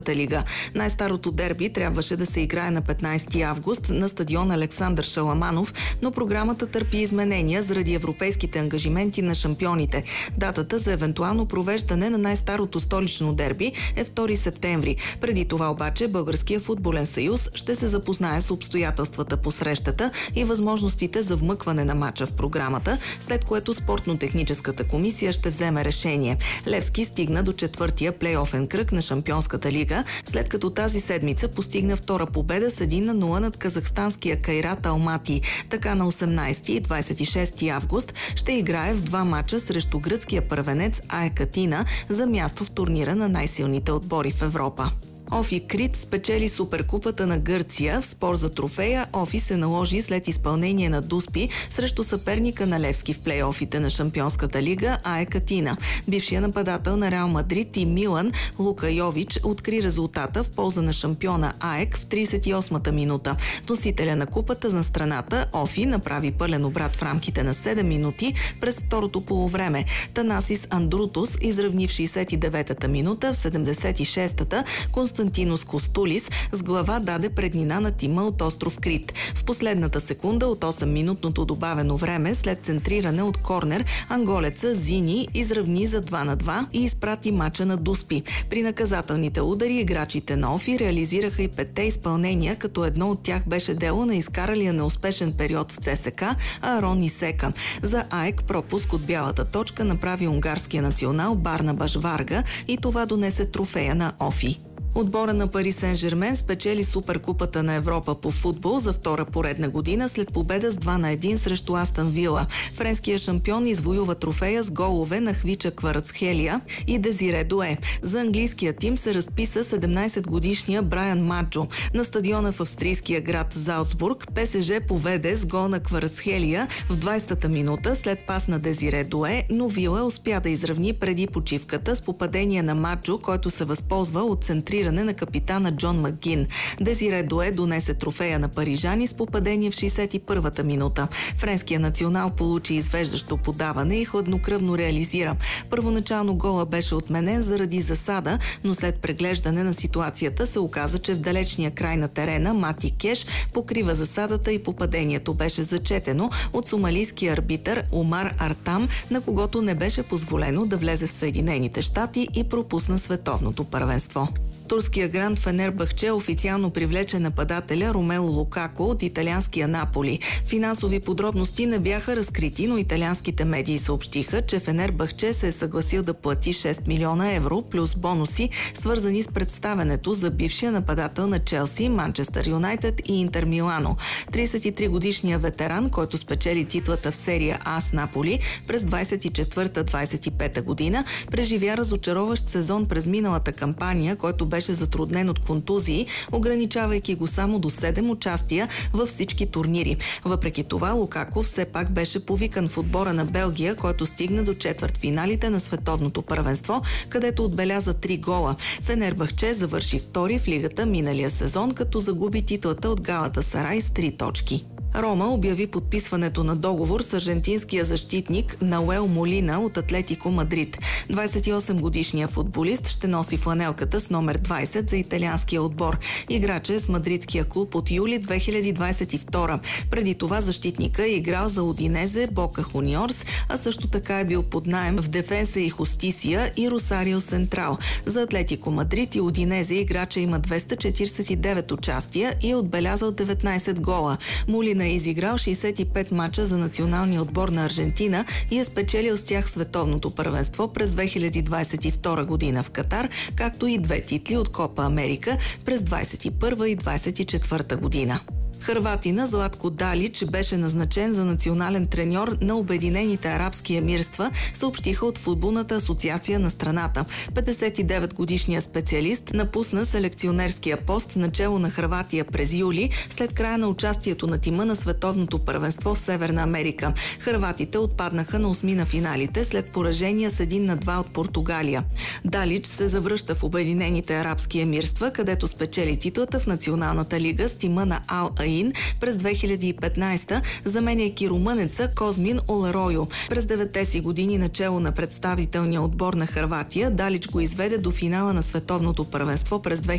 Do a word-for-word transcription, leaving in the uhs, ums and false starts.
лига. Най-старото дерби трябваше да се играе на петнайсети август на стадион Александър Шаламанов, но програмата търпи изменения заради европейските ангажименти на шампионите. Датата за евентуално провеждане на най-старото столично дерби е втори септември. Преди това обаче Българския футболен съюз ще се запознае с обстоятелствата по срещата и възможностите за вмъкване на мача в програмата, след което спортно-техническата комисия ще вземе решение. Левски стигна до четвъртия плейофен кръг на Шампионската лига, след като тази седмица постигна втора победа с един на нула над казахстанския Кайрат Алмати. Така на осемнайсети и двайсет и шести август ще играе в два мача срещу гръцкия първенец АЕК Атина за място в турнира на най-силните отбори в Европа. Офи Крит спечели Суперкупата на Гърция. В спор за трофея Офи се наложи след изпълнение на дуспи срещу съперника на Левски в плейофите на Шампионската лига АЕК Атина. Бившия нападател на Реал Мадрид и Милан Лука Йович откри резултата в полза на шампиона АЕК в трийсет и осмата минута. Носителя на купата на страната Офи направи пълен обрат в рамките на седем минути през второто полувреме. Танасис Андрутус изравни в шейсет и деветата минута, в седемдесет и шестата Константинос Костулис с глава даде преднина на тима от остров Крит. В последната секунда от осемминутното добавено време, след центриране от корнер, анголеца Зини изравни за два на два и изпрати мача на дуспи. При наказателните удари играчите на Офи реализираха и петте изпълнения, като едно от тях беше дело на изкаралия неуспешен период в ЦСКА Арон Исека. За АЕК пропуск от бялата точка направи унгарския национал Барнабаш Варга и това донесе трофея на Офи. Отбора на Пари Сен-Жермен спечели Суперкупата на Европа по футбол за втора поредна година след победа с два на един срещу Астън Вила. Френският шампион извоюва трофея с голове на Хвича Кварацхелия и Дезире Дуе. За английския тим се разписа седемнайсетгодишния Брайан Маджо. На стадиона в австрийския град Залцбург ПСЖ поведе с гол на Кварацхелия в двайсетата минута след пас на Дезире Дуе, но Вила успя да изравни преди почивката с попадение на Маджо, който се възползва от центриране на капитана Джон Макгин. Дезире Дуе донесе трофея на парижани с попадение в шейсет и първата минута. Френския национал получи извеждащо подаване и хладнокръвно реализира. Първоначално гола беше отменен заради засада, но след преглеждане на ситуацията се оказа, че в далечния край на терена Мати Кеш покрива засадата и попадението беше зачетено от сомалийския арбитър Омар Артам, на когото не беше позволено да влезе в Съединените щати и пропусна световното първенство. Турския гранд Фенербахче официално привлече нападателя Ромело Лукако от италианския Наполи. Финансови подробности не бяха разкрити, но италианските медии съобщиха, че Фенербахче се е съгласил да плати шест милиона евро плюс бонуси, свързани с представенето за бившия нападател на Челси, Манчестър Юнайтед и Интер Милано. трийсет и три годишният ветеран, който спечели титлата в серия А с Наполи през двайсет и четвърта двайсет и пета година, преживя разочароващ сезон през миналата кампания, който беше беше затруднен от контузии, ограничавайки го само до седем участия във всички турнири. Въпреки това, Лукако все пак беше повикан в отбора на Белгия, който стигна до четвъртфиналите на световното първенство, където отбеляза три гола. Фенербахче завърши втори в лигата миналия сезон, като загуби титлата от Галатасарай с три точки. Рома обяви подписването на договор с аржентинския защитник Науел Молина от Атлетико Мадрид. двайсет и осемгодишният футболист ще носи фланелката с номер двайсет за италианския отбор. Играч е с мадридския клуб от юли две хиляди двайсет и втора. Преди това защитника е играл за Удинезе, Бока Хуниорс, а също така е бил под наем в Дефенса и Хустисия и Росарио Сентрал. За Атлетико Мадрид и Удинезе играча има двеста четирийсет и девет участия и е отбелязал деветнайсет гола. Молина е изиграл шейсет и пет мача за националния отбор на Аржентина и е спечелил с тях световното първенство през две хиляди двайсет и втора година в Катар, както и две титли от Копа Америка през двайсет и първа и двайсет и четвърта година. Хърватина Златко Далич беше назначен за национален треньор на Обединените арабски емирства, съобщиха от Футболната асоциация на страната. петдесет и девет годишният специалист напусна селекционерския пост начело на Хърватия през юли, след края на участието на тима на световното първенство в Северна Америка. Хърватите отпаднаха на осми на финалите след поражения с един на два от Португалия. Далич се завръща в Обединените арабски емирства, където спечели титлата в Националната лига с тима на Ал Аин през две хиляди и петнайсета, заменяйки румънеца Козмин Оларойо. През деветте си години начело на представителния отбор на Хърватия, Далич го изведе до финала на световното първенство през две